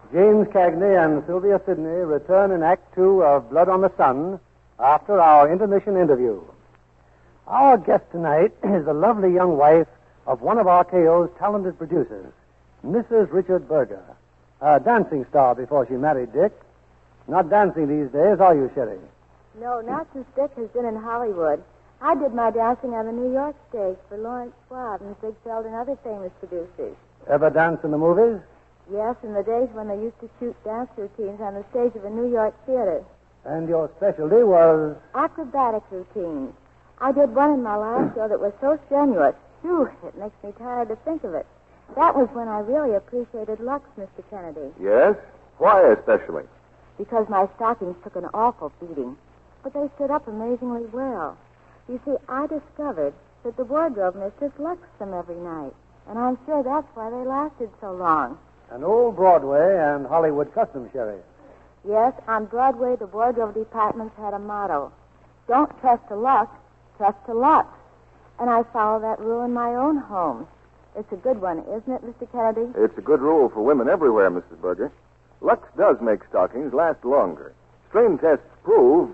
James Cagney and Sylvia Sidney return in Act Two of Blood on the Sun after our intermission interview. Our guest tonight is the lovely young wife of one of RKO's talented producers, Mrs. Richard Berger, a dancing star before she married Dick. Not dancing these days, are you, Sherry? No, not since Dick has been in Hollywood. I did my dancing on the New York stage for Lawrence Schwab and Ziegfeld and other famous producers. Ever danced in the movies? Yes, in the days when they used to shoot dance routines on the stage of a New York theater. And your specialty was? Acrobatic routines. I did one in my last show that was so strenuous. Phew, it makes me tired to think of it. That was when I really appreciated Lux, Mr. Kennedy. Yes? Why especially? Because my stockings took an awful beating. But they stood up amazingly well. You see, I discovered that the wardrobe mistress luxed them every night. And I'm sure that's why they lasted so long. An old Broadway and Hollywood custom, Sherry. Yes, on Broadway, the wardrobe departments had a motto. Don't trust to luck, trust to Lux. And I follow that rule in my own home. It's a good one, isn't it, Mr. Kennedy? It's a good rule for women everywhere, Mrs. Berger. Lux does make stockings last longer. Strain tests prove